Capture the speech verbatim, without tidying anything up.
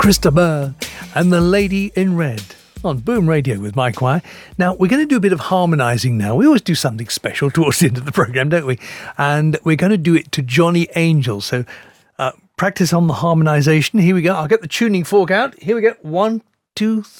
Christopher and the Lady in Red on Boom Radio with my choir. Now, we're going to do a bit of harmonising now. We always do something special towards the end of the programme, don't we? And we're going to do it to Johnny Angel. So uh, practice on the harmonisation. Here we go. I'll get the tuning fork out. Here we go. One, two,